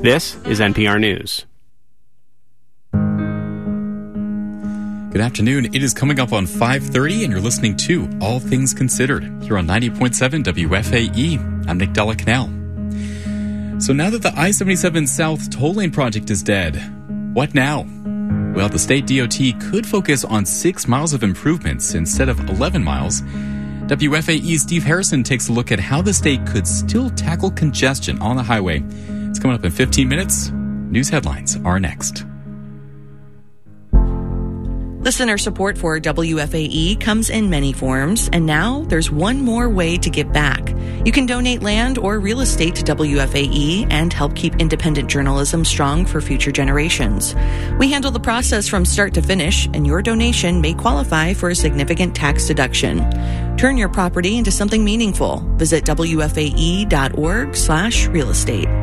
This is NPR News. Good afternoon. It is coming up on 5:30, and you're listening to All Things Considered here on 90.7 WFAE. I'm Nick Della Canal. So now that the I-77 South toll lane project is dead, what now? Well, the state DOT could focus on 6 miles of improvements instead of 11 miles. WFAE's Steve Harrison takes a look at how the state could still tackle congestion on the highway. It's coming up in 15 minutes. News headlines are next. Listener support for WFAE comes in many forms, and now there's one more way to give back. You can donate land or real estate to WFAE and help keep independent journalism strong for future generations. We handle the process from start to finish, and your donation may qualify for a significant tax deduction. Turn your property into something meaningful. Visit WFAE.org/real estate.